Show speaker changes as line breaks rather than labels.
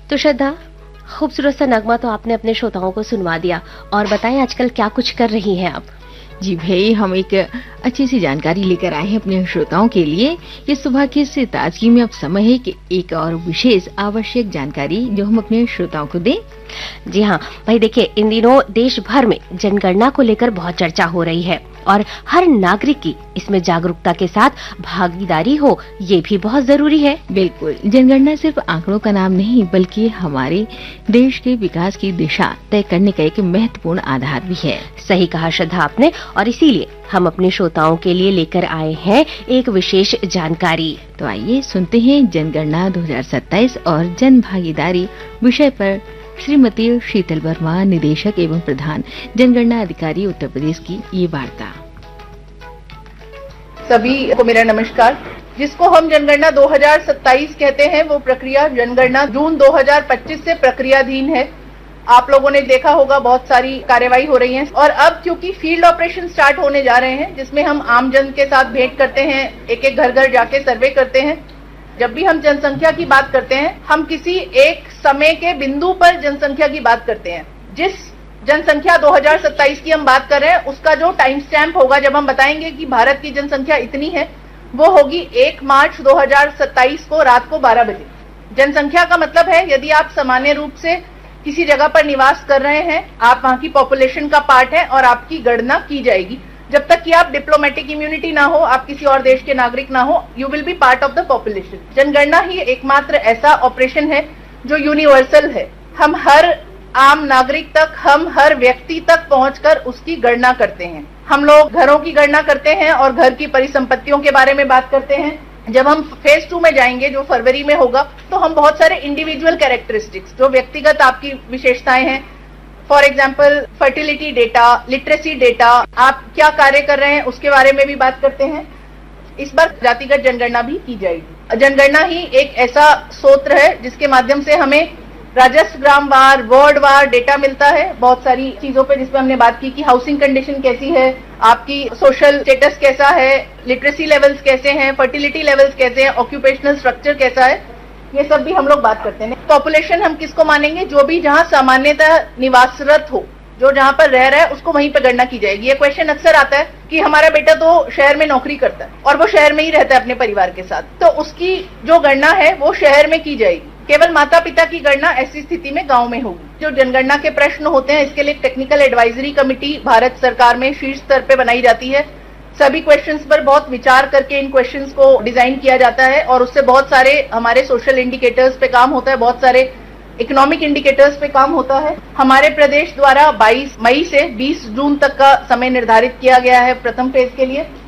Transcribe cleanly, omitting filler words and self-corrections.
तो श्रद्धा, खूबसूरत सा नगमा तो आपने अपने श्रोताओं को सुनवा दिया, और बताएं आजकल क्या कुछ कर रही हैं आप?
जी भाई, हम एक अच्छी सी जानकारी लेकर आए हैं अपने श्रोताओं के लिए। ये सुबह की इस ताजगी में अब समय है कि एक और विशेष आवश्यक जानकारी जो हम अपने श्रोताओं को दें।
जी हाँ भाई, देखिए इन दिनों देश भर में जनगणना को लेकर बहुत चर्चा हो रही है और हर नागरिक की इसमें जागरूकता के साथ भागीदारी हो, ये भी बहुत जरूरी है।
बिल्कुल, जनगणना सिर्फ आंकड़ों का नाम नहीं बल्कि हमारे देश के विकास की दिशा तय करने का एक महत्वपूर्ण आधार भी है।
सही कहा श्रद्धा आपने, और इसीलिए हम अपने श्रोताओं के लिए लेकर आए हैं एक विशेष जानकारी।
तो आइए सुनते हैं जनगणना 2027 और जन भागीदारी विषय पर श्रीमती शीतल वर्मा, निदेशक एवं प्रधान जनगणना अधिकारी उत्तर प्रदेश की ये वार्ता।
सभी को मेरा नमस्कार। जिसको हम जनगणना 2027 कहते हैं, वो प्रक्रिया जनगणना जून 2025 से प्रक्रियाधीन है। आप लोगों ने देखा होगा बहुत सारी कार्यवाही हो रही है, और अब क्योंकि फील्ड ऑपरेशन स्टार्ट होने जा रहे हैं, जिसमें हम आम जन के साथ भेंट करते हैं, एक एक घर घर जाके सर्वे करते हैं। जब भी हम जनसंख्या की बात करते हैं, हम किसी एक समय के बिंदु पर जनसंख्या की बात करते हैं। जिस जनसंख्या 2027 की हम बात कर रहे हैं, उसका जो टाइम स्टैम्प होगा, जब हम बताएंगे कि भारत की जनसंख्या इतनी है, वो होगी 1 मार्च 2027 को रात को 12 बजे। जनसंख्या का मतलब है, यदि आप सामान्य रूप से किसी जगह पर निवास कर रहे हैं, आप वहां की पॉपुलेशन का पार्ट है और आपकी गणना की जाएगी। जब तक कि आप डिप्लोमेटिक इम्यूनिटी ना हो, आप किसी और देश के नागरिक ना हो, you will be part of the population. जनगणना ही एकमात्र ऐसा ऑपरेशन है जो यूनिवर्सल है। हम हर आम नागरिक तक, हम हर व्यक्ति तक पहुंचकर उसकी गणना करते हैं। हम लोग घरों की गणना करते हैं और घर की परिसंपत्तियों के बारे में बात करते हैं। जब हम फेज 2 में जाएंगे, जो फरवरी में होगा, तो हम बहुत सारे इंडिविजुअल कैरेक्टरिस्टिक्स, जो व्यक्तिगत आपकी विशेषताएं हैं, for example fertility data, literacy data, आप क्या कार्य कर रहे हैं, उसके बारे में भी बात करते हैं। इस बार जातिगत जनगणना भी की जाएगी। जनगणना ही एक ऐसा स्रोत है जिसके माध्यम से हमें राजस्व ग्रामवार, वार्ड वार डेटा मिलता है बहुत सारी चीजों पे, जिसपे हमने बात की कि हाउसिंग कंडीशन कैसी है, आपकी सोशल स्टेटस कैसा है, लिटरेसी लेवल्स कैसे हैं, फर्टिलिटी लेवल्स कैसे हैं, ऑक्यूपेशनल स्ट्रक्चर कैसा है, ये सब भी हम लोग बात करते हैं। पॉपुलेशन हम किसको मानेंगे? जो भी जहां सामान्यतः निवासरत हो, जो जहां पर रह रहा है, उसको वहीं पर गणना की जाएगी। ये क्वेश्चन अक्सर आता है कि हमारा बेटा तो शहर में नौकरी करता है और वो शहर में ही रहता है अपने परिवार के साथ, तो उसकी जो गणना है वो शहर में की जाएगी। केवल माता पिता की गणना ऐसी स्थिति में गांव में होगी। जो जनगणना के प्रश्न होते हैं, इसके लिए टेक्निकल एडवाइजरी कमेटी भारत सरकार में शीर्ष स्तर पे बनाई जाती है। सभी क्वेश्चंस पर बहुत विचार करके इन क्वेश्चंस को डिजाइन किया जाता है, और उससे बहुत सारे हमारे सोशल इंडिकेटर्स पे काम होता है, बहुत सारे इकोनॉमिक इंडिकेटर्स पे काम होता है। हमारे प्रदेश द्वारा 22 मई से 20 जून तक का समय निर्धारित किया गया है प्रथम फेज के लिए।